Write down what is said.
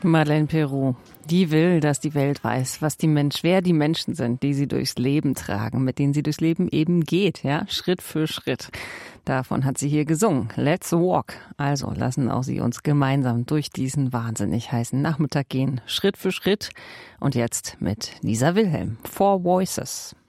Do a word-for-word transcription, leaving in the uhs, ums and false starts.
Madeleine Peyroux, die will, dass die Welt weiß, was die Mensch, wer die Menschen sind, die sie durchs Leben tragen, mit denen sie durchs Leben eben geht, ja, Schritt für Schritt. Davon hat sie hier gesungen. Let's walk. Also lassen auch Sie uns gemeinsam durch diesen wahnsinnig heißen Nachmittag gehen, Schritt für Schritt. Und jetzt mit Lisa Wilhelm, Four Voices.